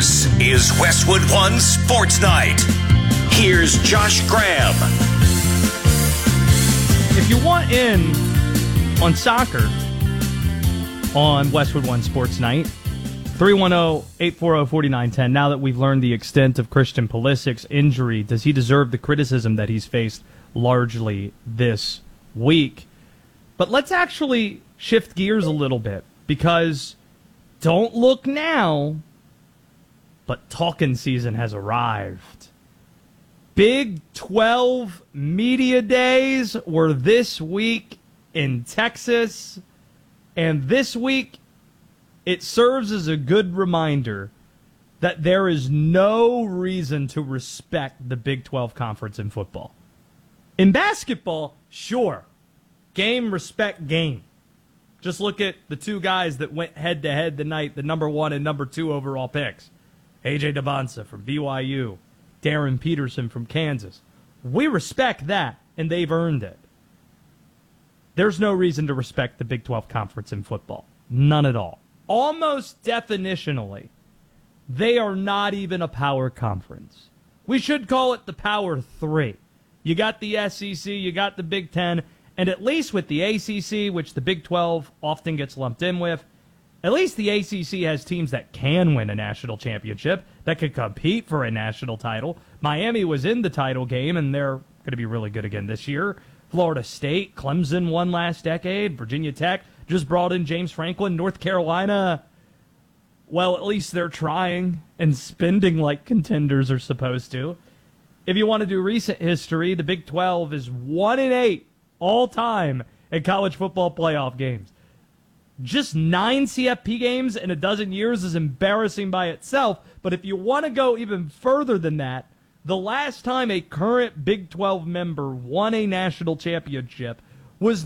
This is Westwood One Sports Night. Here's Josh Graham. If you want in on soccer on Westwood One Sports Night, 310-840-4910. Now that we've learned the extent of Christian Pulisic's injury, does he deserve the criticism that he's faced largely this week? But let's actually shift gears a little bit, because don't look now, but talking season has arrived. Big 12 media days were this week in Texas, and this week it serves as a good reminder that there is no reason to respect the Big 12 Conference in football. In basketball, sure. Game, respect, game. Just look at the two guys that went head-to-head tonight, the number 1 and number 2 overall picks. A.J. Dabonsa from BYU, Darren Peterson from Kansas. We respect that, and they've earned it. There's no reason to respect the Big 12 Conference in football. None at all. Almost definitionally, they are not even a power conference. We should call it the Power 3. You got the SEC, you got the Big 10, and at least with the ACC, which the Big 12 often gets lumped in with, at least the ACC has teams that can win a national championship, that could compete for a national title. Miami was in the title game, and they're going to be really good again this year. Florida State, Clemson won last decade. Virginia Tech just brought in James Franklin. North Carolina, well, at least they're trying and spending like contenders are supposed to. If you want to do recent history, the Big 12 is 1-8 all time in college football playoff games. Just 9 CFP games in a dozen years is embarrassing by itself, but if you want to go even further than that, the last time a current Big 12 member won a national championship was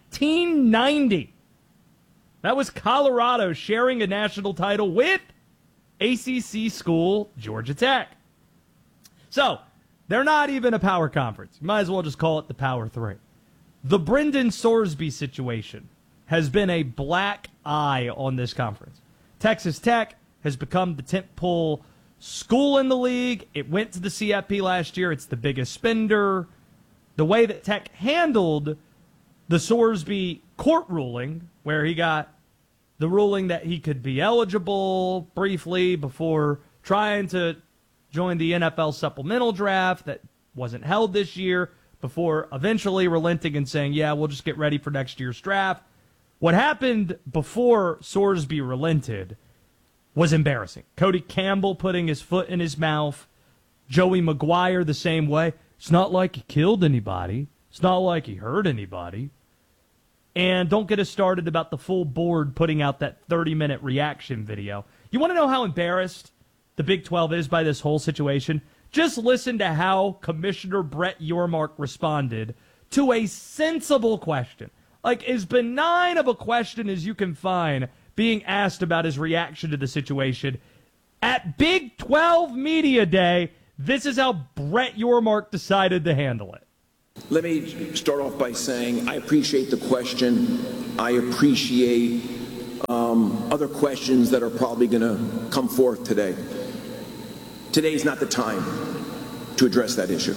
1990. That was Colorado sharing a national title with ACC school Georgia Tech. So, they're not even a power conference. You might as well just call it the Power 3. The Brendan Sorsby situation has been a black eye on this conference. Texas Tech has become the tentpole school in the league. It went to the CFP last year. It's the biggest spender. The way that Tech handled the Sorsby court ruling, where he got the ruling that he could be eligible briefly before trying to join the NFL supplemental draft that wasn't held this year, before eventually relenting and saying, yeah, we'll just get ready for next year's draft. What happened before Sorsby relented was embarrassing. Cody Campbell putting his foot in his mouth. Joey McGuire the same way. It's not like he killed anybody. It's not like he hurt anybody. And don't get us started about the full board putting out that 30-minute reaction video. You want to know how embarrassed the Big 12 is by this whole situation? Just listen to how Commissioner Brett Yormark responded to a sensible question. Like, as benign of a question as you can find being asked about his reaction to the situation. At Big 12 Media Day, this is how Brett Yormark decided to handle it. Let me start off by saying I appreciate the question. I appreciate other questions that are probably going to come forth today. Today is not the time to address that issue.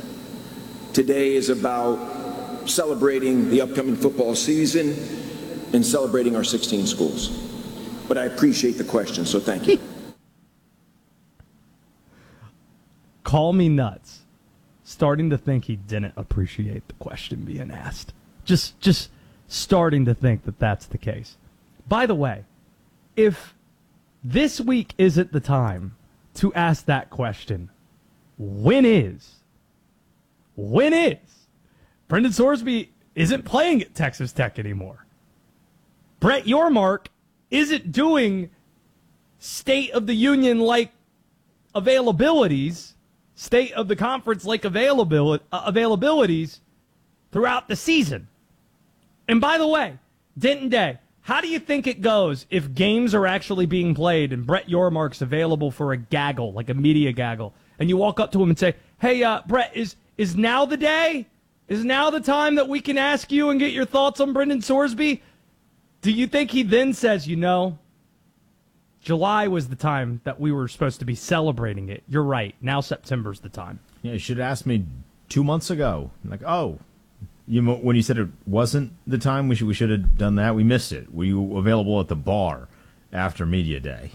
Today is about celebrating the upcoming football season and celebrating our 16 schools. But I appreciate the question, so thank you. Call me nuts. Starting to think he didn't appreciate the question being asked. Just starting to think that that's the case. By the way, if this week isn't the time to ask that question, when is? When is? Brendan Sorsby isn't playing at Texas Tech anymore. Brett Yormark isn't doing State of the Union-like availabilities, State of the Conference-like availabilities throughout the season. And by the way, Denton Day, how do you think it goes if games are actually being played and Brett Yormark's available for a gaggle, like a media gaggle, and you walk up to him and say, hey, Brett, is now the day? Is now the time that we can ask you and get your thoughts on Brendan Sorsby? Do you think he then says, July was the time that we were supposed to be celebrating it. You're right. Now September's the time. Yeah, you should have asked me 2 months ago. Like, when you said it wasn't the time, we should have done that. We missed it. Were you available at the bar after Media Day?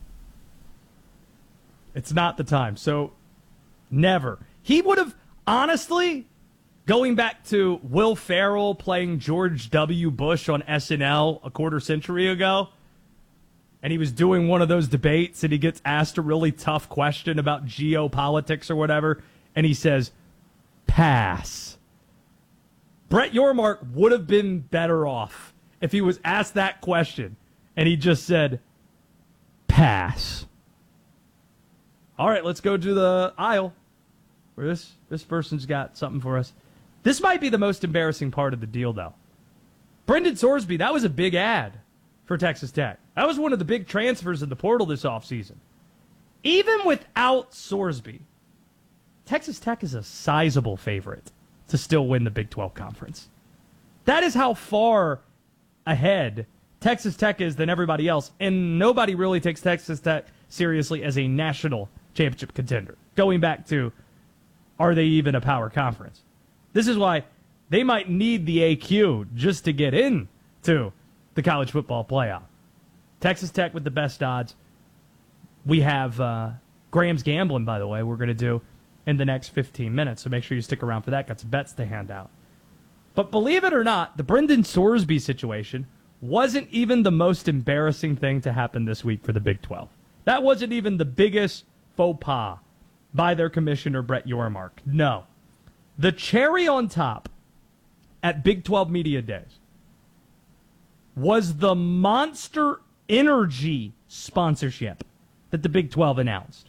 It's not the time. So, never. He would have, honestly, going back to Will Ferrell playing George W. Bush on SNL a quarter century ago, and he was doing one of those debates, and he gets asked a really tough question about geopolitics or whatever, and he says, pass. Brett Yormark would have been better off if he was asked that question, and he just said, pass. All right, let's go to the aisle where this person's got something for us. This might be the most embarrassing part of the deal, though. Brendan Sorsby, that was a big ad for Texas Tech. That was one of the big transfers in the portal this offseason. Even without Sorsby, Texas Tech is a sizable favorite to still win the Big 12 Conference. That is how far ahead Texas Tech is than everybody else, and nobody really takes Texas Tech seriously as a national championship contender. Going back to, are they even a power conference? This is why they might need the AQ just to get into the college football playoff. Texas Tech with the best odds. We have Graham's Gambling, by the way, we're going to do in the next 15 minutes, so make sure you stick around for that. Got some bets to hand out. But believe it or not, the Brendan Sorsby situation wasn't even the most embarrassing thing to happen this week for the Big 12. That wasn't even the biggest faux pas by their commissioner, Brett Yormark. No. The cherry on top at Big 12 Media Days was the Monster Energy sponsorship that the Big 12 announced.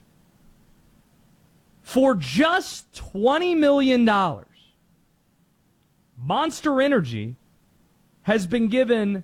For just $20 million, Monster Energy has been given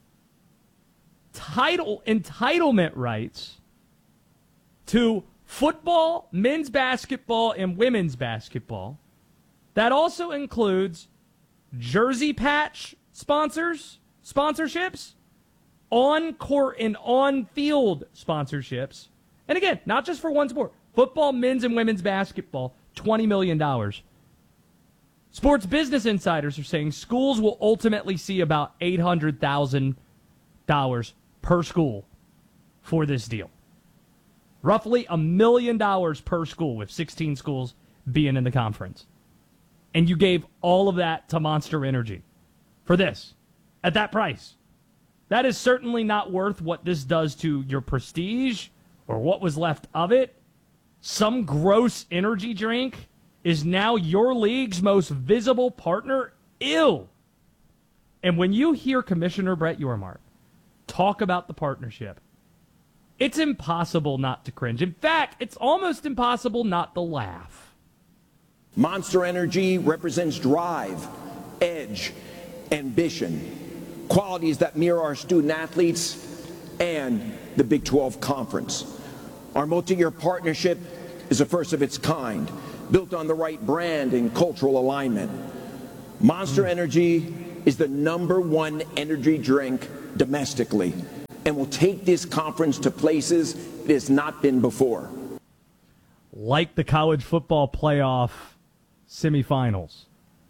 entitlement rights to football, men's basketball, and women's basketball. That also includes jersey patch sponsorships, on-court and on-field sponsorships. And again, not just for one sport. Football, men's, and women's basketball, $20 million. Sports Business Insiders are saying schools will ultimately see about $800,000 per school for this deal. Roughly $1 million per school, with 16 schools being in the conference. And you gave all of that to Monster Energy for this, at that price. That is certainly not worth what this does to your prestige or what was left of it. Some gross energy drink is now your league's most visible partner. Ew. And when you hear Commissioner Brett Yormark talk about the partnership, it's impossible not to cringe. In fact, it's almost impossible not to laugh. Monster Energy represents drive, edge, ambition, qualities that mirror our student athletes and the Big 12 Conference. Our multi-year partnership is a first of its kind, built on the right brand and cultural alignment. Monster Energy is the #1 energy drink domestically and will take this conference to places it has not been before. Like the college football playoff semifinals.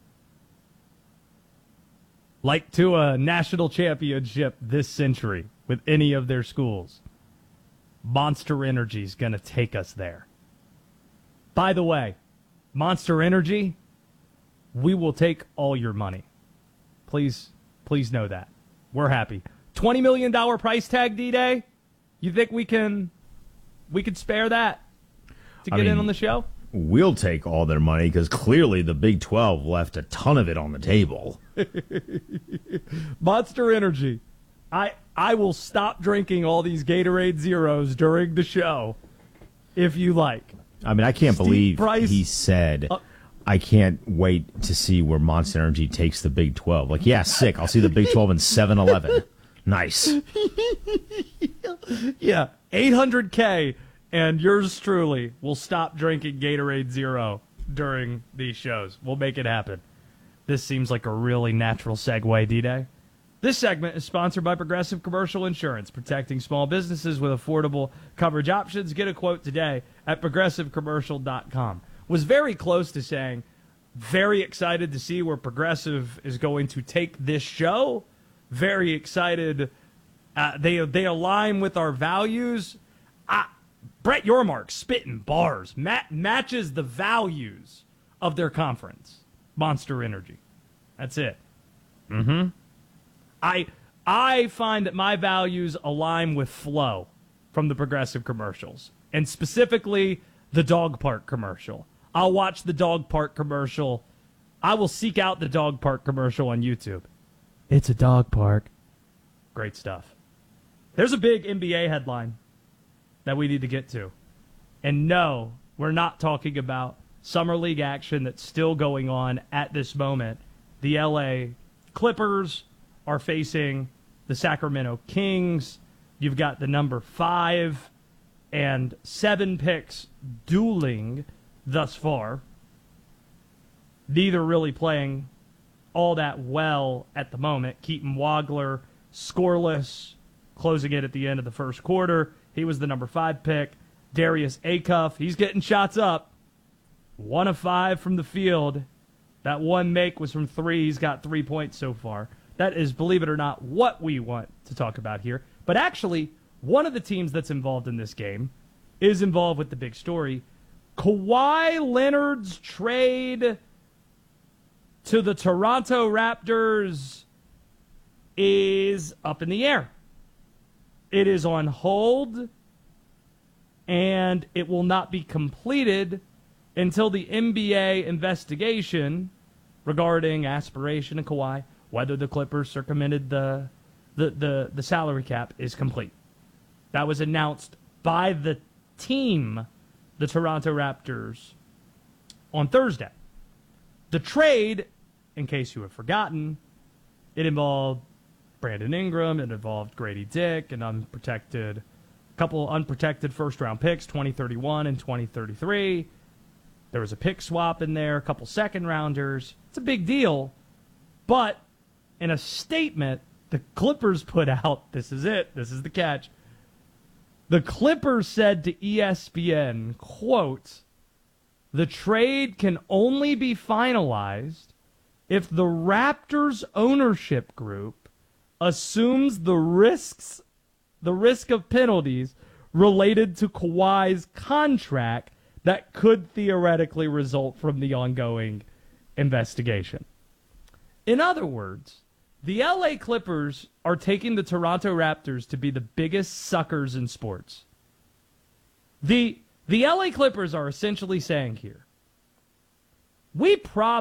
Like to a national championship this century with any of their schools. Monster Energy is going to take us there. By the way, Monster Energy, we will take all your money. Please know that. We're happy. $20 million price tag, D-Day? You think we can spare that to get in on the show? We'll take all their money because clearly the Big 12 left a ton of it on the table. Monster Energy. I will stop drinking all these Gatorade Zeros during the show if you like. I mean, I can't believe Price, he said, I can't wait to see where Monster Energy takes the Big 12. Like, yeah, sick. I'll see the Big 12 in 7-Eleven. Nice. Yeah, $800K, and yours truly will stop drinking Gatorade Zero during these shows. We'll make it happen. This seems like a really natural segue, D-Day. This segment is sponsored by Progressive Commercial Insurance, protecting small businesses with affordable coverage options. Get a quote today at progressivecommercial.com. Was very close to saying, very excited to see where Progressive is going to take this show. Very excited. They align with our values. Brett Yormark, spitting bars, matches the values of their conference, Monster Energy. That's it. I find that my values align with Flo from the Progressive commercials, and specifically the dog park commercial. I'll watch the dog park commercial. I will seek out the dog park commercial on YouTube. It's a dog park. Great stuff. There's a big NBA headline that we need to get to. And no, we're not talking about Summer League action that's still going on at this moment. The LA Clippers are facing the Sacramento Kings. You've got the number 5 and 7 picks dueling thus far. Neither really playing all that well at the moment. Keaton Wagler, scoreless, closing it at the end of the first quarter. He was the number 5 pick. Darius Acuff, he's getting shots up. 1 of 5 from the field. That one make was from 3. He's got 3 points so far. That is, believe it or not, what we want to talk about here. But actually, one of the teams that's involved in this game is involved with the big story. Kawhi Leonard's trade to the Toronto Raptors is up in the air. It is on hold, and it will not be completed until the NBA investigation regarding aspiration and Kawhi, whether the Clippers circumvented the salary cap, is complete. That was announced by the team, the Toronto Raptors, on Thursday. The trade, in case you have forgotten, it involved Brandon Ingram, it involved Grady Dick, and a couple unprotected first-round picks, 2031 and 2033. There was a pick swap in there, a couple second-rounders. It's a big deal. But in a statement the Clippers put out, this is it, this is the catch. The Clippers said to ESPN, quote, "The trade can only be finalized if the Raptors ownership group assumes the risk of penalties related to Kawhi's contract that could theoretically result from the ongoing investigation." In other words, the LA Clippers are taking the Toronto Raptors to be the biggest suckers in sports. The LA Clippers are essentially saying here, we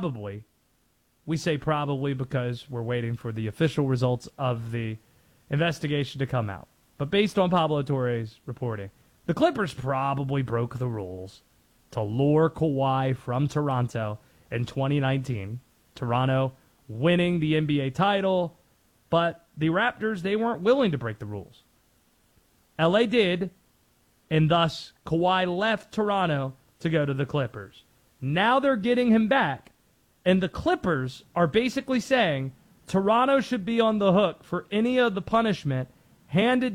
say probably because we're waiting for the official results of the investigation to come out. But based on Pablo Torre's reporting, the Clippers probably broke the rules to lure Kawhi from Toronto in 2019. Toronto winning the NBA title, but the Raptors, they weren't willing to break the rules. LA did, and thus Kawhi left Toronto to go to the Clippers. Now they're getting him back, and the Clippers are basically saying Toronto should be on the hook for any of the punishment handed